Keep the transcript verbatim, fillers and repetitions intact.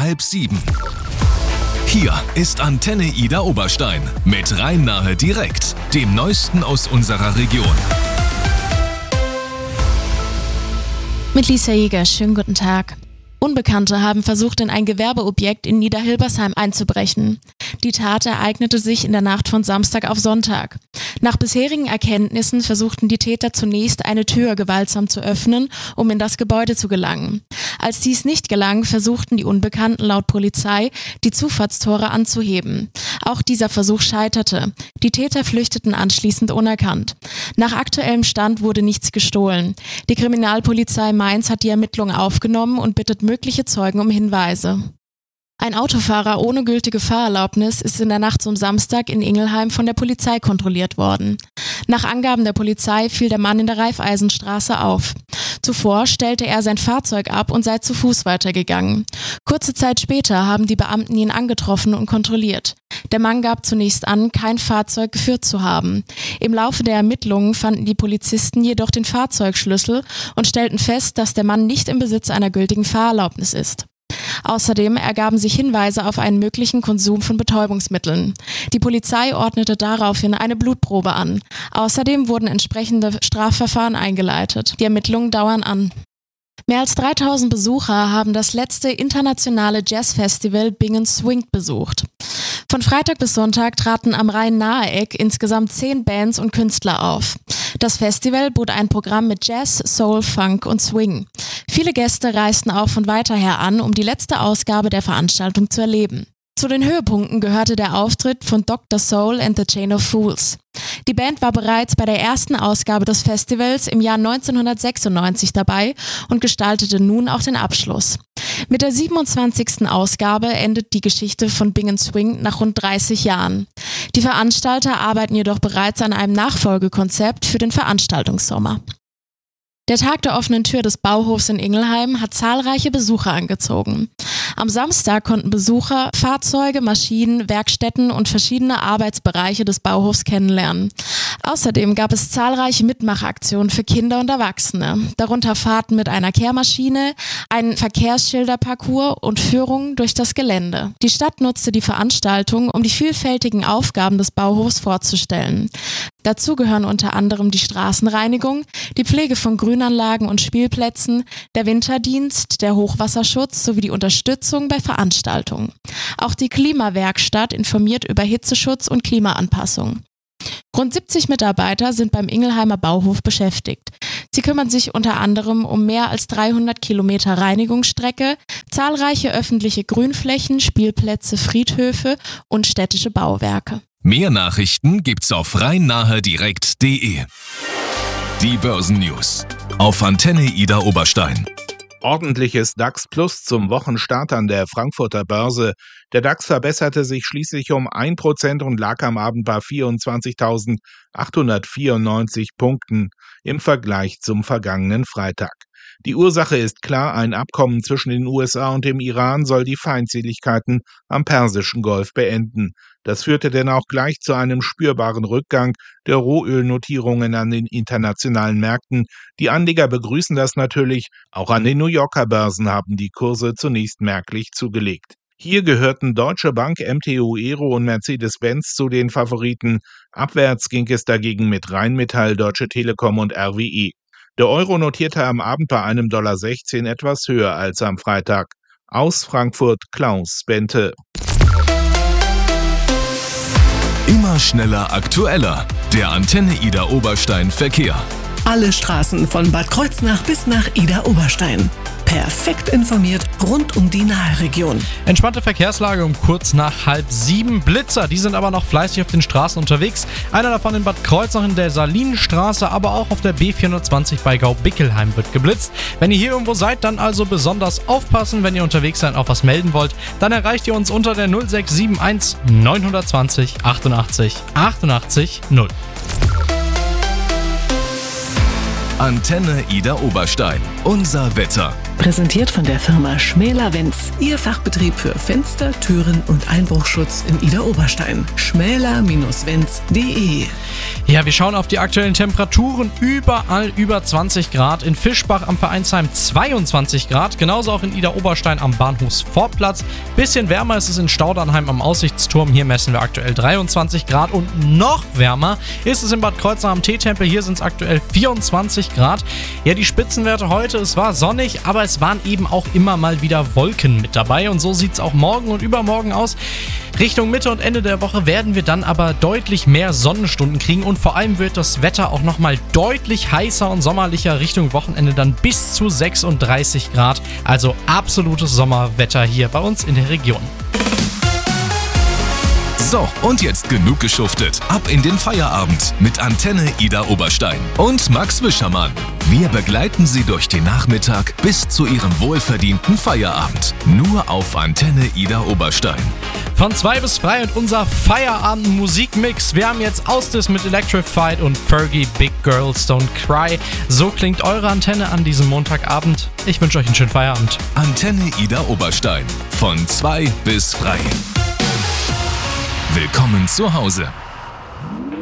halb sieben. Hier ist Antenne Ida Oberstein mit Rhein-Nahe direkt, dem Neuesten aus unserer Region. Mit Lisa Jäger, schönen guten Tag. Unbekannte haben versucht, in ein Gewerbeobjekt in Niederhilbersheim einzubrechen. Die Tat ereignete sich in der Nacht von Samstag auf Sonntag. Nach bisherigen Erkenntnissen versuchten die Täter zunächst, eine Tür gewaltsam zu öffnen, um in das Gebäude zu gelangen. Als dies nicht gelang, versuchten die Unbekannten laut Polizei, die Zufahrtstore anzuheben. Auch dieser Versuch scheiterte. Die Täter flüchteten anschließend unerkannt. Nach aktuellem Stand wurde nichts gestohlen. Die Kriminalpolizei Mainz hat die Ermittlungen aufgenommen und bittet mögliche Zeugen um Hinweise. Ein Autofahrer ohne gültige Fahrerlaubnis ist in der Nacht zum Samstag in Ingelheim von der Polizei kontrolliert worden. Nach Angaben der Polizei fiel der Mann in der Raiffeisenstraße auf. Zuvor stellte er sein Fahrzeug ab und sei zu Fuß weitergegangen. Kurze Zeit später haben die Beamten ihn angetroffen und kontrolliert. Der Mann gab zunächst an, kein Fahrzeug geführt zu haben. Im Laufe der Ermittlungen fanden die Polizisten jedoch den Fahrzeugschlüssel und stellten fest, dass der Mann nicht im Besitz einer gültigen Fahrerlaubnis ist. Außerdem ergaben sich Hinweise auf einen möglichen Konsum von Betäubungsmitteln. Die Polizei ordnete daraufhin eine Blutprobe an. Außerdem wurden entsprechende Strafverfahren eingeleitet. Die Ermittlungen dauern an. Mehr als dreitausend Besucher haben das letzte internationale Jazzfestival Bingen Swing besucht. Von Freitag bis Sonntag traten am Rhein-Nahe-Eck insgesamt zehn Bands und Künstler auf. Das Festival bot ein Programm mit Jazz, Soul, Funk und Swing. Viele Gäste reisten auch von weiter her an, um die letzte Ausgabe der Veranstaltung zu erleben. Zu den Höhepunkten gehörte der Auftritt von Doktor Soul and the Chain of Fools. Die Band war bereits bei der ersten Ausgabe des Festivals im Jahr neunzehnhundertsechsundneunzig dabei und gestaltete nun auch den Abschluss. Mit der siebenundzwanzigsten Ausgabe endet die Geschichte von Bingen Swing nach rund dreißig Jahren. Die Veranstalter arbeiten jedoch bereits an einem Nachfolgekonzept für den Veranstaltungssommer. Der Tag der offenen Tür des Bauhofs in Ingelheim hat zahlreiche Besucher angezogen. Am Samstag konnten Besucher Fahrzeuge, Maschinen, Werkstätten und verschiedene Arbeitsbereiche des Bauhofs kennenlernen. Außerdem gab es zahlreiche Mitmachaktionen für Kinder und Erwachsene, darunter Fahrten mit einer Kehrmaschine, einen Verkehrsschilderparcours und Führungen durch das Gelände. Die Stadt nutzte die Veranstaltung, um die vielfältigen Aufgaben des Bauhofs vorzustellen. Dazu gehören unter anderem die Straßenreinigung, die Pflege von Grünanlagen und Spielplätzen, der Winterdienst, der Hochwasserschutz sowie die Unterstützung bei Veranstaltungen. Auch die Klimawerkstatt informiert über Hitzeschutz und Klimaanpassung. Rund siebzig Mitarbeiter sind beim Ingelheimer Bauhof beschäftigt. Sie kümmern sich unter anderem um mehr als dreihundert Kilometer Reinigungsstrecke, zahlreiche öffentliche Grünflächen, Spielplätze, Friedhöfe und städtische Bauwerke. Mehr Nachrichten gibt's auf rhein-nahe direkt punkt de. Die Börsennews auf Antenne Ida Oberstein. Ordentliches DAX Plus zum Wochenstart an der Frankfurter Börse. Der DAX verbesserte sich schließlich um ein Prozent und lag am Abend bei vierundzwanzigtausendachthundertvierundneunzig Punkten im Vergleich zum vergangenen Freitag. Die Ursache ist klar, ein Abkommen zwischen den U S A und dem Iran soll die Feindseligkeiten am Persischen Golf beenden. Das führte denn auch gleich zu einem spürbaren Rückgang der Rohölnotierungen an den internationalen Märkten. Die Anleger begrüßen das natürlich. Auch an den New Yorker Börsen haben die Kurse zunächst merklich zugelegt. Hier gehörten Deutsche Bank, M T U Aero und Mercedes-Benz zu den Favoriten. Abwärts ging es dagegen mit Rheinmetall, Deutsche Telekom und R W E. Der Euro notierte am Abend bei einem Dollar sechzehn etwas höher als am Freitag. Aus Frankfurt Klaus Bente. Immer schneller, aktueller. Der Antenne Ida Oberstein Verkehr. Alle Straßen von Bad Kreuznach bis nach Ida Oberstein. Perfekt informiert rund um die Nahe-Region. Entspannte Verkehrslage um kurz nach halb sieben. Blitzer, die sind aber noch fleißig auf den Straßen unterwegs. Einer davon in Bad Kreuznach in der Salinenstraße, aber auch auf der B vierhundertzwanzig bei Gau-Bickelheim wird geblitzt. Wenn ihr hier irgendwo seid, dann also besonders aufpassen. Wenn ihr unterwegs seid und auch was melden wollt, dann erreicht ihr uns unter der null sechs sieben eins neun zwei null achtundachtzig achtundachtzig null. Antenne Ida Oberstein. Unser Wetter. Präsentiert von der Firma Schmäler Wenz. Ihr Fachbetrieb für Fenster, Türen und Einbruchschutz in Idar-Oberstein. schmäler Bindestrich wenz punkt de. Ja, wir schauen auf die aktuellen Temperaturen. Überall über zwanzig Grad. In Fischbach am Vereinsheim zweiundzwanzig Grad. Genauso auch in Idar-Oberstein am Bahnhofsvorplatz. Bisschen wärmer ist es in Staudernheim am Aussichtsturm. Hier messen wir aktuell dreiundzwanzig Grad. Und noch wärmer ist es in Bad Kreuznach am Teetempel. Hier sind es aktuell vierundzwanzig Grad. Ja, die Spitzenwerte heute, es war sonnig, aber es waren eben auch immer mal wieder Wolken mit dabei. Und so sieht es auch morgen und übermorgen aus. Richtung Mitte und Ende der Woche werden wir dann aber deutlich mehr Sonnenstunden kriegen und vor allem wird das Wetter auch nochmal deutlich heißer und sommerlicher. Richtung Wochenende dann bis zu sechsunddreißig Grad. Also absolutes Sommerwetter hier bei uns in der Region. So, und jetzt genug geschuftet. Ab in den Feierabend mit Antenne Idar-Oberstein und Max Wischermann. Wir begleiten Sie durch den Nachmittag bis zu Ihrem wohlverdienten Feierabend. Nur auf Antenne Idar-Oberstein. Von zwei bis drei und unser Feierabend-Musikmix. Wir haben jetzt Austis mit Electrified und Fergie, Big Girls Don't Cry. So klingt eure Antenne an diesem Montagabend. Ich wünsche euch einen schönen Feierabend. Antenne Idar-Oberstein. Von zwei bis drei. Willkommen zu Hause.